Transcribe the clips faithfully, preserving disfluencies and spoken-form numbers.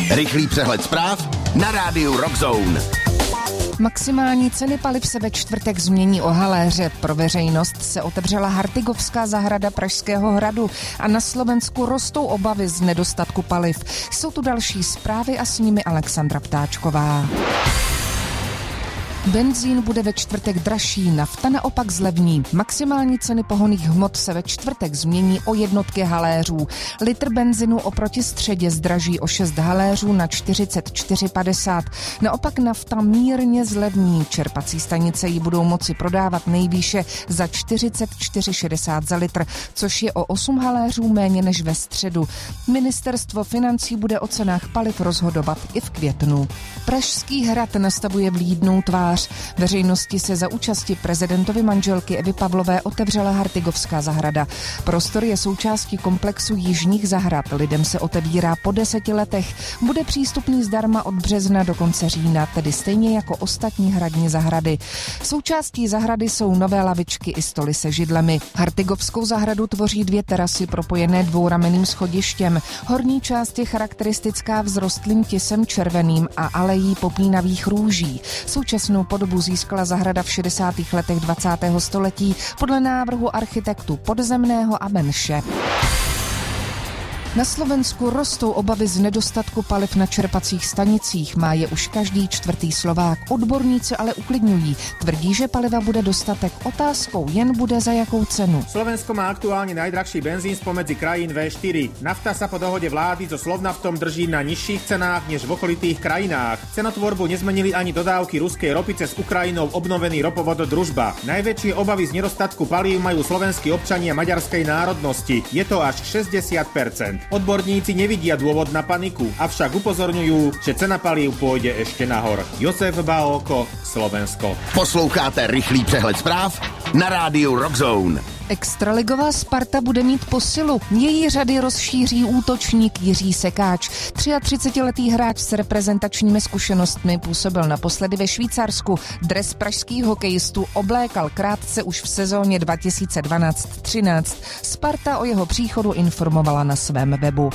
Rychlý přehled zpráv na rádiu Rockzone. Maximální ceny paliv se ve čtvrtek změní o haléře. Pro veřejnost se otevřela Hartygovská zahrada Pražského hradu a na Slovensku rostou obavy z nedostatku paliv. Jsou tu další zprávy a s nimi Alexandra Ptáčková. Benzín bude ve čtvrtek dražší, nafta naopak zlevní. Maximální ceny pohonných hmot se ve čtvrtek změní o jednotky haléřů. Litr benzinu oproti středě zdraží o šest haléřů na čtyřicet čtyři padesát. Naopak nafta mírně zlevní. Čerpací stanice ji budou moci prodávat nejvýše za čtyřicet čtyři šedesát za litr, což je o osm haléřů méně než ve středu. Ministerstvo financí bude o cenách paliv rozhodovat i v květnu. Pražský hrad nastavuje vlídnou tvář. Veřejnosti se za účasti prezidentovy manželky Evy Pavlové otevřela Hartygovská zahrada. Prostor je součástí komplexu Jižních zahrad. Lidem se otevírá po deseti letech. Bude přístupný zdarma od března do konce října, tedy stejně jako ostatní hradní zahrady. Součástí zahrady jsou nové lavičky i stoly se židlemi. Hartygovskou zahradu tvoří dvě terasy propojené dvouramenným schodištěm. Horní část je charakteristická vzrostlým tisem červeným a alejí popínavých růží. Současnou podobu získala zahrada v šedesátých letech dvacátého století podle návrhu architektů Podzemného a Benše. Na Slovensku rostou obavy z nedostatku paliv na čerpacích stanicích. Má je už každý čtvrtý Slovák. Odborníci ale uklidňují. Tvrdí, že paliva bude dostatek. Otázkou jen bude za jakou cenu. Slovensko má aktuálne najdrahší benzín spomedzi krajín vé štyri. Nafta sa po dohode vlády so Slovnaftom drží na nižších cenách než v okolitých krajinách. Cenotvorbu nezmenili ani dodávky ruskej ropy cez Ukrajinou obnovený ropovod Družba. Najväčšie obavy z nedostatku palív majú slovenskí občania maďarskej národnosti. Je to až šesťdesiat percent. Odborníci nevidia dôvod na paniku, avšak upozorňujú, že cena palív pôjde ešte nahor. Josef Baóko, Slovensko. Posloucháte rychlý přehled zpráv na rádiu Rockzone. Extraligová Sparta bude mít posilu. Její řady rozšíří útočník Jiří Sekáč. třiatřicetiletý hráč s reprezentačními zkušenostmi působil naposledy ve Švýcarsku. Dres pražských hokejistů oblékal krátce už v sezóně dva tisíce dvanáct třináct. Sparta o jeho příchodu informovala na svém webu.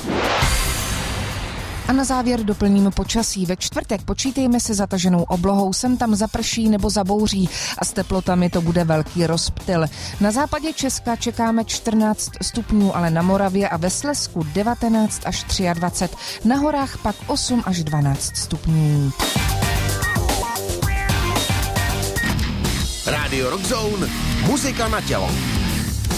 A na závěr doplním počasí. Ve čtvrtek počítejme se zataženou oblohou, sem tam zaprší nebo zabouří a s teplotami to bude velký rozptyl. Na západě Česka čekáme čtrnáct stupňů, ale na Moravě a ve Slezsku devatenáct až dvacet tři. Na horách pak osm až dvanáct stupňů. Rádio Rockzone, muzika na tělo.